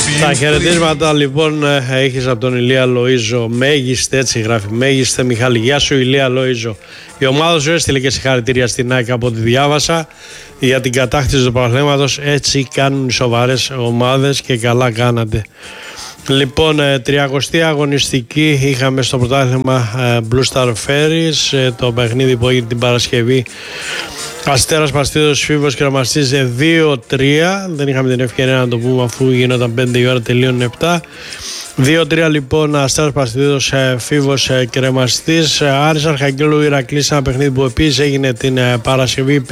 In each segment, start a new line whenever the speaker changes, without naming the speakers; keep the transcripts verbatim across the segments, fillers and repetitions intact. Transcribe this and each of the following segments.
Τα χαιρετίσματα λοιπόν έχεις από τον Ηλία Λοΐζο. Μέγιστε, έτσι γράφει. Μέγιστε Μιχάλη. Γεια σου Ηλία Λοΐζο. Η ομάδα σου έστειλε και συγχαρητήρια στην ΑΕΚ από ό,τι διάβασα για την κατάκτηση του πρωταθλήματος. Έτσι κάνουν οι σοβαρές ομάδες και καλά κάνατε. Λοιπόν, τριακοστή αγωνιστική είχαμε στο πρωτάθλημα Blue Star Ferries, το παιχνίδι που έγινε την Παρασκευή. Αστέρας Παστίδος Φίβος Κρεμαστής δύο τρία. Δεν είχαμε την ευκαιρία να το πούμε αφού γινόταν πέντε η ώρα, τελείωνε επτά. δύο τρία λοιπόν Αστέρας Παστίδος Φίβος Κρεμαστής. Άρης Αρχαγγέλου Ηρακλής, ένα παιχνίδι που επίσης έγινε την Παρασκευή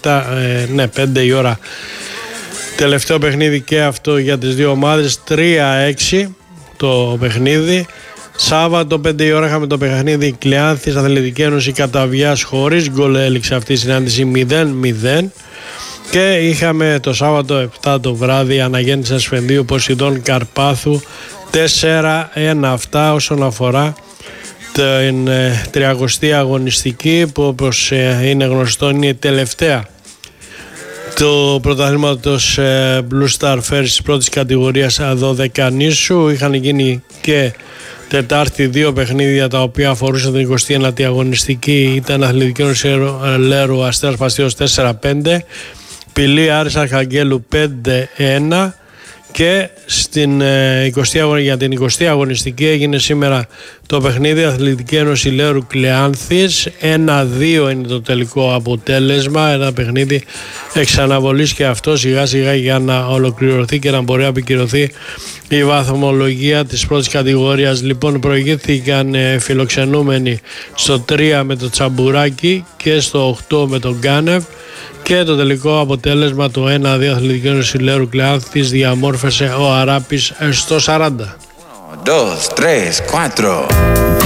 πέντε η ώρα. Τελευταίο παιχνίδι και αυτό για τις δύο ομάδες, τρία έξι το παιχνίδι. Σάββατο πέντε η ώρα είχαμε το παιχνίδι Κλεάνθης Αθλητική Ένωση Καταβιάς, χωρίς γκολ έληξε αυτή η συνάντηση μηδέν μηδέν. Και είχαμε το Σάββατο επτά το βράδυ Αναγέννηση Ασφεντίου Ποσειδών Καρπάθου τέσσερα ένα. Αυτά όσον αφορά την τριακοστή αγωνιστική που όπως είναι γνωστό είναι η τελευταία του πρωταθλήματος Blue Star Ferries της πρώτης κατηγορίας δώδεκα νήσου. Είχαν γίνει και Τετάρτη δύο παιχνίδια τα οποία αφορούσαν την εικοστή ένατη αγωνιστική. Ήταν Αθλητική Ένωση Λέρου Αστέρας Παστίδος τέσσερα πέντε, Πηλή Άρης Αρχαγγέλου πέντε ένα. Και στην, εικοστή, για την εικοστή αγωνιστική έγινε σήμερα το παιχνίδι Αθλητική Ένωση Λέρου Κλεάνθης ένα δύο είναι το τελικό αποτέλεσμα. Ένα παιχνίδι εξαναβολής και αυτό σιγά σιγά για να ολοκληρωθεί και να μπορεί να επικυρωθεί η βαθμολογία της πρώτης κατηγορίας. Λοιπόν, προηγήθηκαν φιλοξενούμενοι στο τρία με το Τσαμπουράκι και στο οκτώ με τον Γκάνευ. Και το τελικό αποτέλεσμα το ένα δύο Αθλητική Ένωση Λέρου Κλεάνθης διαμόρφωσε ο Αράπης στο σαράντα.
uno, dos, tres, cuatro